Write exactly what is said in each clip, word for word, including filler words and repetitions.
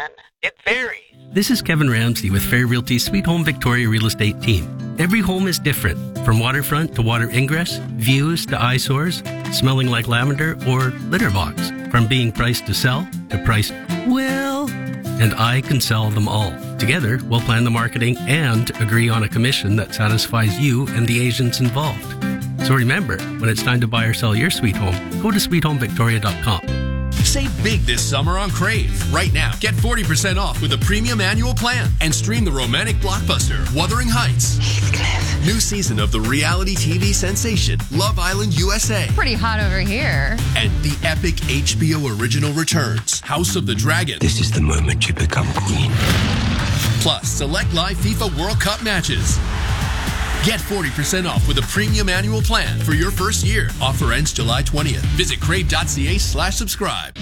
plan. It varies. This is Kevin Ramsey with Fair Realty's Sweet Home Victoria Real Estate team. Every home is different, from waterfront to water ingress, views to eyesores, smelling like lavender, or litter box. From being priced to sell to priced, well, and I can sell them all. Together, we'll plan the marketing and agree on a commission that satisfies you and the agents involved. So remember, when it's time to buy or sell your sweet home, go to sweet home victoria dot com. Save big this summer on Crave. Right now, get forty percent off with a premium annual plan and stream the romantic blockbuster Wuthering Heights. Heathcliff. New season of the reality T V sensation Love Island U S A. Pretty hot over here. And the epic H B O original returns House of the Dragon. This is the moment you become queen. Plus, select live FIFA World Cup matches. Get forty percent off with a premium annual plan for your first year. Offer ends July twentieth. Visit crave.ca slash subscribe.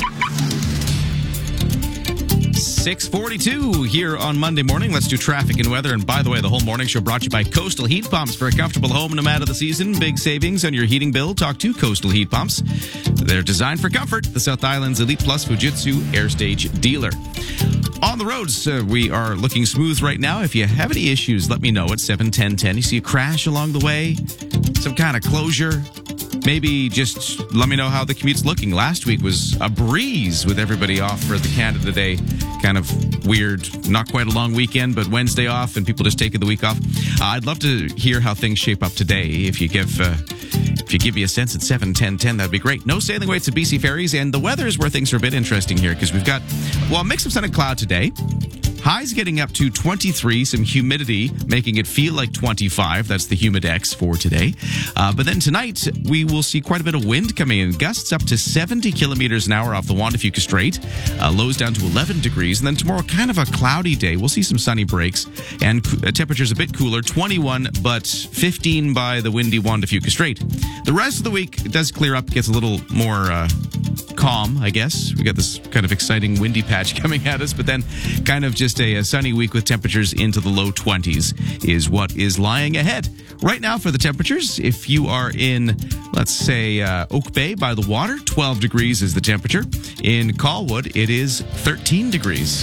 six forty-two here on Monday morning. Let's do traffic and weather. And by the way, the whole morning show brought to you by Coastal Heat Pumps. For a comfortable home no matter the season, big savings on your heating bill. Talk to Coastal Heat Pumps. They're designed for comfort. The South Island's Elite Plus Fujitsu Airstage dealer. On the roads, uh, we are looking smooth right now. If you have any issues, let me know at seven ten ten. You see a crash along the way, some kind of closure, maybe just let me know how the commute's looking. Last week was a breeze with everybody off for the Canada Day. Kind of weird, not quite a long weekend, but Wednesday off and people just taking the week off. Uh, I'd love to hear how things shape up today. If you give... Uh, If you give me a sense at seven ten ten, that'd be great. No sailing weights at B C Ferries, and the weather is where things are a bit interesting here because we've got, well, a mix of sun and cloud today. Highs getting up to twenty-three, some humidity making it feel like twenty-five. That's the Humidex for today. Uh, but then tonight, we will see quite a bit of wind coming in. Gusts up to seventy kilometers an hour off the Juan de Fuca Strait. Uh, lows down to eleven degrees. And then tomorrow, kind of a cloudy day. We'll see some sunny breaks. And uh, temperatures a bit cooler, twenty-one, but fifteen by the windy Juan de Fuca Strait. The rest of the week, it does clear up, gets a little more... Uh, calm, I guess. We got this kind of exciting windy patch coming at us, but then kind of just a, a sunny week with temperatures into the low twenties is what is lying ahead. Right now for the temperatures, if you are in, let's say, uh, Oak Bay by the water, twelve degrees is the temperature. In Colwood, it is thirteen degrees.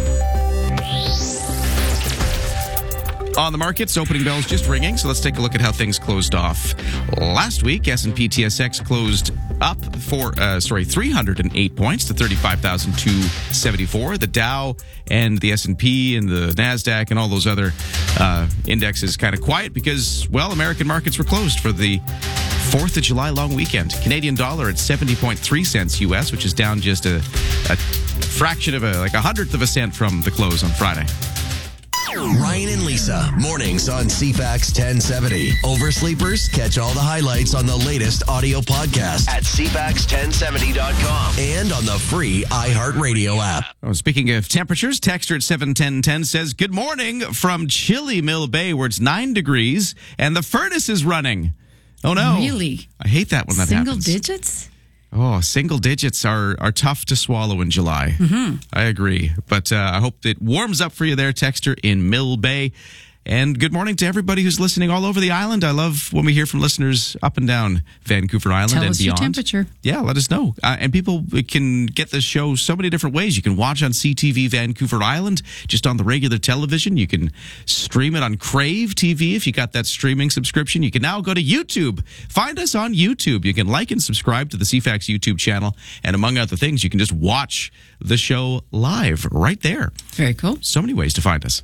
On the markets, opening bells just ringing, so let's take a look at how things closed off. Last week, S and P T S X closed up for, uh, sorry, three hundred eight points to thirty-five thousand two hundred seventy-four. The Dow and the S and P and the NASDAQ and all those other uh, indexes kind of quiet because, well, American markets were closed for the fourth of July long weekend. Canadian dollar at seventy point three cents U S, which is down just a, a fraction of a, like a hundredth of a cent from the close on Friday. Ryan and Lisa, mornings on C FAX ten seventy. Oversleepers, catch all the highlights on the latest audio podcast at C FAX ten seventy dot com and on the free iHeartRadio app. Oh, speaking of temperatures, texter at seven ten ten says, good morning from chilly Mill Bay where it's nine degrees and the furnace is running. Oh, no. Really? I hate that when that Single happens. Single digits? Oh, single digits are, are tough to swallow in July. Mm-hmm. I agree. But uh, I hope it warms up for you there, texter in Mill Bay. And good morning to everybody who's listening all over the island. I love when we hear from listeners up and down Vancouver Island Tell and us beyond. Your temperature. Yeah, let us know. Uh, and people can get the show so many different ways. You can watch on C T V Vancouver Island, just on the regular television. You can stream it on Crave T V if you got that streaming subscription. You can now go to YouTube. Find us on YouTube. You can like and subscribe to the C FAX YouTube channel. And among other things, you can just watch the show live right there. Very cool. So many ways to find us.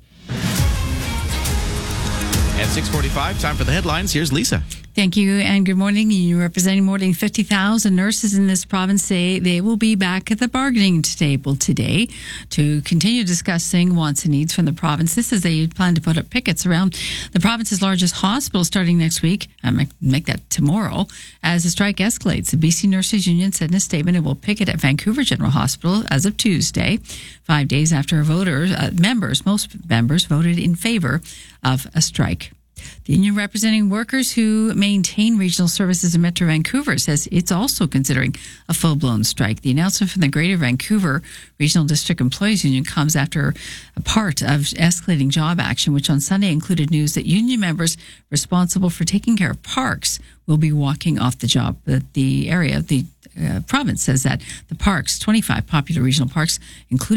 At six forty-five, time for the headlines. Here's Lisa. Thank you and good morning. You representing more than fifty thousand nurses in this province say they will be back at the bargaining table today to continue discussing wants and needs from the province. This is they plan to put up pickets around the province's largest hospital starting next week. I might make that tomorrow as the strike escalates. The B C Nurses Union said in a statement it will picket at Vancouver General Hospital as of Tuesday, five days after voters, uh, members, most members voted in favor of a strike. The union representing workers who maintain regional services in Metro Vancouver says it's also considering a full-blown strike. The announcement from the Greater Vancouver Regional District Employees Union comes after a part of escalating job action, which on Sunday included news that union members responsible for taking care of parks will be walking off the job. But the area, the uh, province says that the parks, twenty-five popular regional parks, including